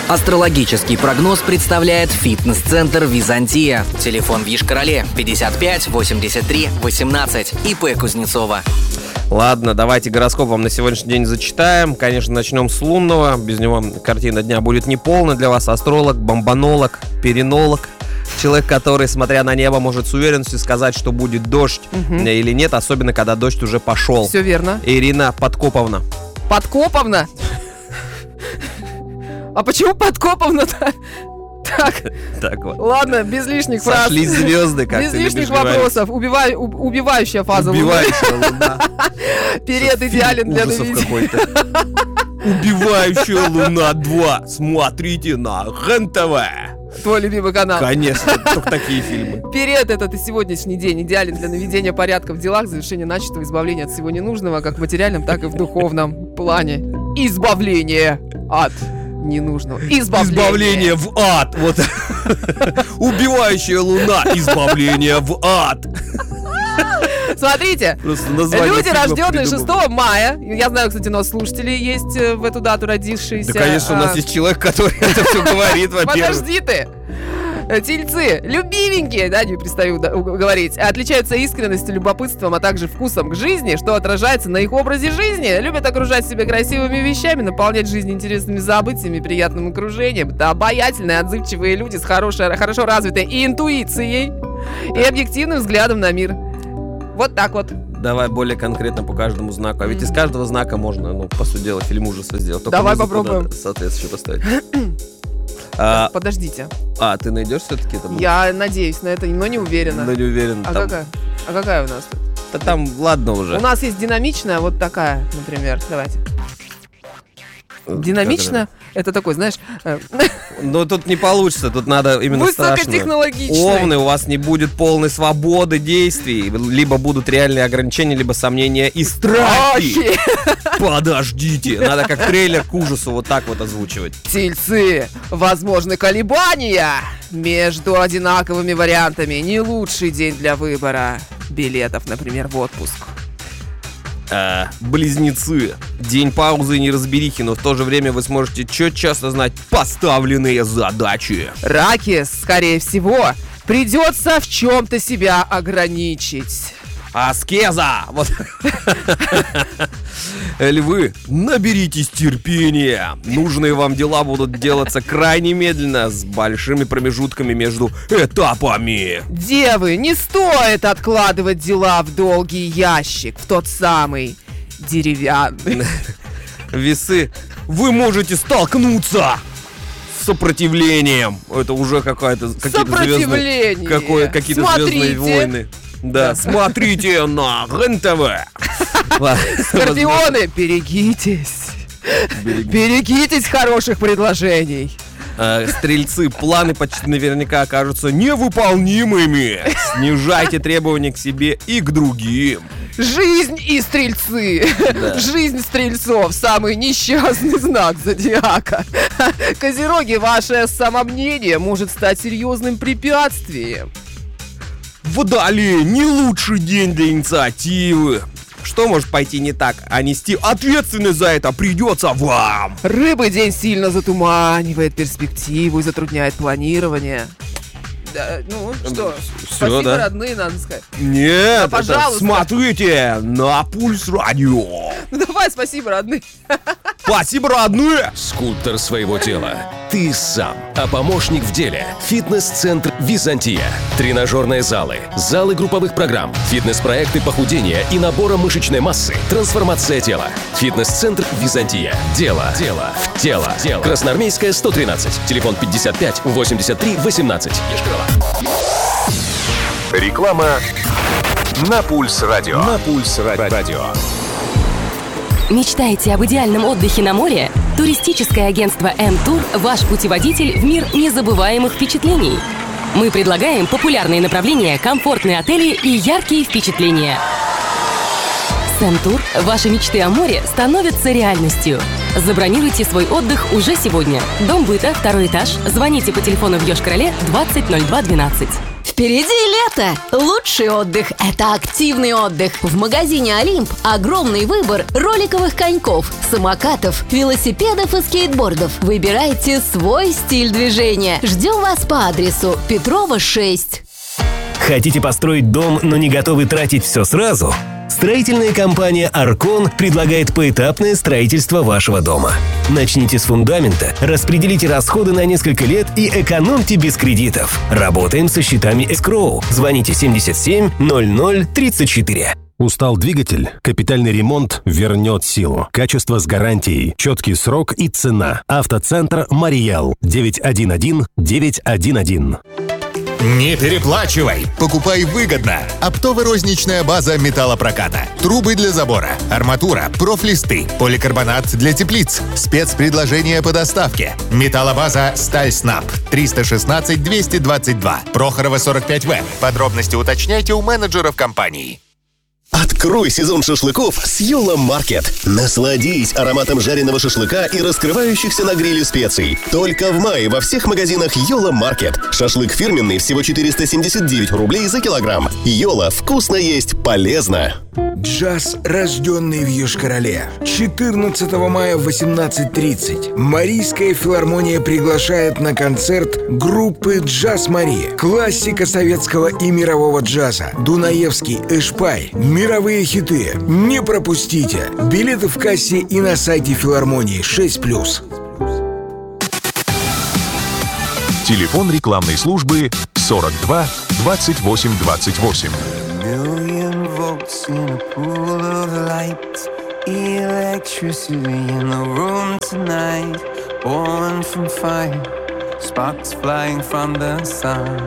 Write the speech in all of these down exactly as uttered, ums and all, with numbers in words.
Астрологический прогноз представляет фитнес-центр «Византия». Телефон в Йошкар-Оле пятьдесят пять восемьдесят три восемнадцать. ИП Кузнецова. Ладно, давайте гороскоп вам на сегодняшний день зачитаем. Конечно, начнем с лунного. Без него картина дня будет неполна для вас. Астролог, бомбанолог, перинолог. Человек, который, смотря на небо, может с уверенностью сказать, что будет дождь угу. или нет, особенно когда дождь уже пошел. Все верно. Ирина Подкоповна. Подкоповна? А почему Подкоповна-то? Так, так вот. Ладно, без лишних фраз. Сошлись звезды, как без лишних вопросов. Убивай, уб, убивающая фаза. Убивающая луна. Период идеален для наведения. Убивающая луна два. Смотрите на РЕН-ТВ. Твой любимый канал. Конечно, только такие фильмы. Период этот и сегодняшний день идеален для наведения порядка в делах, завершения начатого, избавления от всего ненужного, как в материальном, так и в духовном плане. Избавление от ненужного. Избавление. Избавление в ад. Вот. Убивающая луна. Избавление в ад. Смотрите, люди, рожденные шестого мая, я знаю, кстати, у нас слушатели есть в эту дату родившиеся. Да, конечно, у нас есть человек, который это все говорит, во-первых. Подожди ты. Тельцы, любименькие, да, не перестаю говорить, отличаются искренностью, любопытством, а также вкусом к жизни, что отражается на их образе жизни. Любят окружать себя красивыми вещами, наполнять жизнь интересными событиями, приятным окружением. Это обаятельные, отзывчивые люди с хорошей, хорошо развитой и интуицией, и объективным взглядом на мир. Вот так вот. Давай более конкретно по каждому знаку. А ведь из каждого знака можно, ну, по сути дела, фильм ужаса сделать. Только давай попробуем. Соответствующе поставить. А, подождите. А, ты найдешь все-таки это? Я надеюсь на это, но не уверена. Но не уверен. А, там... какая? А какая у нас тут? Да там, ладно уже. У нас есть динамичная, вот такая, например. Давайте. Динамично? Это такой, знаешь... Ну, тут не получится, тут надо именно страшно. Высокотехнологичный. Овны, у вас не будет полной свободы действий. Либо будут реальные ограничения, либо сомнения и страхи. Подождите, надо как трейлер к ужасу вот так вот озвучивать. Тельцы, возможны колебания между одинаковыми вариантами. Не лучший день для выбора билетов, например, в отпуск. А, близнецы. День паузы и неразберихи, но в то же время вы сможете четко осознать поставленные задачи. Раки, скорее всего, придется в чем-то себя ограничить. Аскеза! Вот. Львы, наберитесь терпения. Нужные вам дела будут делаться крайне медленно, с большими промежутками между этапами. Девы, не стоит откладывать дела в долгий ящик, в тот самый деревянный. Весы, вы можете столкнуться с сопротивлением. Это уже какая-то какие-то звездные, какое, какие-то звездные войны. Да, смотрите на РЕН-ТВ. Скорпионы, берегитесь. Берегитесь хороших предложений. Стрельцы, планы почти наверняка окажутся невыполнимыми. Снижайте требования к себе и к другим. Жизнь и стрельцы. Да. Жизнь стрельцов — самый несчастный знак зодиака. Козероги, ваше самомнение может стать серьезным препятствием. Водолей, не лучший день для инициативы. Что может пойти не так? А нести ответственность за это придется вам. Рыбы, день сильно затуманивает перспективу и затрудняет планирование. Да, ну что, Все, спасибо, да? Родные, надо сказать. Нет, а, пожалуйста, смотрите на Пульс Радио. Ну давай, спасибо, родные. Спасибо, родные. Скульптор своего тела ты сам, а помощник в деле. Фитнес-центр «Византия». Тренажерные залы, залы групповых программ, фитнес-проекты похудения и набора мышечной массы, трансформация тела. Фитнес-центр «Византия». Дело, дело, в тело. Дело. Красноармейская, сто тринадцать. Телефон пятьдесят пять восемьдесят три восемнадцать. Йошкар-Ола. Реклама на Пульс Радио. На Пульс Радио. Мечтаете об идеальном отдыхе на море? Туристическое агентство М-Тур – ваш путеводитель в мир незабываемых впечатлений. Мы предлагаем популярные направления, комфортные отели и яркие впечатления. С М-Тур ваши мечты о море становятся реальностью. Забронируйте свой отдых уже сегодня. Дом быта, второй этаж. Звоните по телефону в Йошкар-Оле двадцать ноль два двенадцать. Впереди лето. Лучший отдых – это активный отдых. В магазине «Олимп» огромный выбор роликовых коньков, самокатов, велосипедов и скейтбордов. Выбирайте свой стиль движения. Ждем вас по адресу Петрова, шесть. Хотите построить дом, но не готовы тратить все сразу? Строительная компания «Аркон» предлагает поэтапное строительство вашего дома. Начните с фундамента, распределите расходы на несколько лет и экономьте без кредитов. Работаем со счетами эскроу. Звоните семьдесят семь ноль ноль тридцать четыре. Устал двигатель? Капитальный ремонт вернет силу. Качество с гарантией, четкий срок и цена. Автоцентр «Мариял». девять один один девять один один. Не переплачивай! Покупай выгодно! Оптово-розничная база металлопроката. Трубы для забора, арматура, профлисты, поликарбонат для теплиц. Спецпредложения по доставке. Металлобаза «Сталь Снаб». триста шестнадцать двести двадцать два. Прохорова, сорок пять вэ. Подробности уточняйте у менеджеров компании. Открой сезон шашлыков с Йола Маркет. Насладись ароматом жареного шашлыка и раскрывающихся на гриле специй. Только в мае во всех магазинах Йола Маркет. Шашлык фирменный всего четыреста семьдесят девять рублей за килограмм. Йола, вкусно есть, полезно. Джаз, рожденный в Йошкар-Оле. четырнадцатого мая в восемнадцать тридцать. Марийская филармония приглашает на концерт группы «Джаз Мария». Классика советского и мирового джаза. Дунаевский, Эшпай. Мировые хиты. Не пропустите. Билеты в кассе и на сайте филармонии шесть плюс. Телефон рекламной службы сорок два двадцать восемь двадцать восемь. In a pool of light, electricity in the room tonight, born from fire, sparks flying from the sun.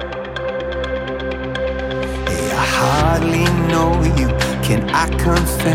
Hey, I hardly know you, can I confess?